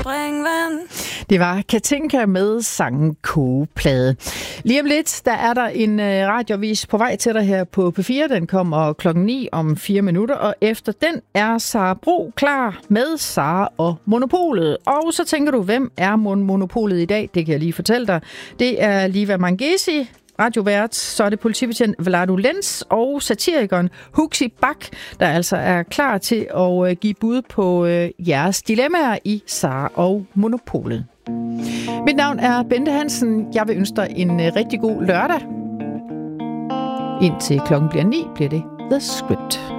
springvand. Det var Katinka med sangen Kogeplade. Lige om lidt, der er der en radioavis på vej til dig her på P4. Den kommer 9:00 om 4 minutter, og efter den er Sara Bro klar med Sara og Monopolet. Og så tænker du, hvem er Monopolet i dag? Det kan jeg lige fortælle dig. Det er Liva Mangesi, radiovært, så er det politibetjent Vlado Lenz og satirikeren Huxi Bak, der altså er klar til at give bud på jeres dilemmaer i Sara og Monopolet. Mit navn er Bente Hansen. Jeg vil ønske dig en rigtig god lørdag. Indtil klokken bliver 9, bliver det The Script.